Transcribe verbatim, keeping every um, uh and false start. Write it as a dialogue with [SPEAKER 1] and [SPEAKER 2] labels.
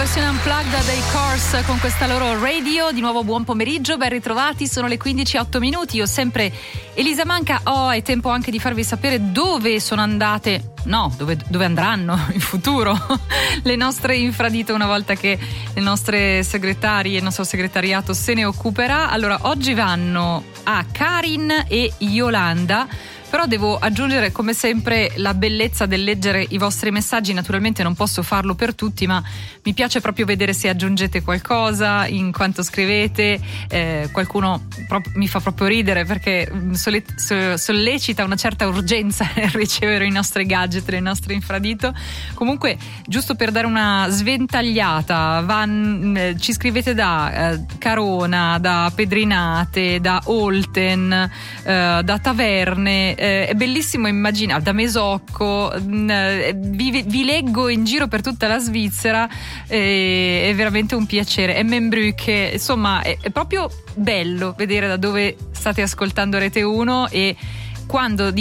[SPEAKER 1] versione unplugged dei Course con questa loro radio. Di nuovo buon pomeriggio, ben ritrovati, sono le quindici e otto minuti. Io sempre Elisa Manca. Oh, è tempo anche di farvi sapere dove sono andate, no, dove, dove andranno in futuro le nostre infradito una volta che le nostre segretarie, il nostro segretariato se ne occuperà. Allora, oggi vanno a Karin e Yolanda. Però devo aggiungere come sempre la bellezza del leggere i vostri messaggi. Naturalmente non posso farlo per tutti, ma mi piace proprio vedere se aggiungete qualcosa in quanto scrivete. Eh, qualcuno pro- mi fa proprio ridere perché sole- so- sollecita una certa urgenza nel ricevere i nostri gadget, le nostre infradito. Comunque, giusto per dare una sventagliata, van, eh, ci scrivete da eh, Carona, da Pedrinate, da Olten, eh, da Taverne. Eh, è bellissimo immaginare, da Mesocco, mh, vi, vi leggo in giro per tutta la Svizzera, eh, è veramente un piacere. Emmenbrücke, insomma è, è proprio bello vedere da dove state ascoltando Rete uno e quando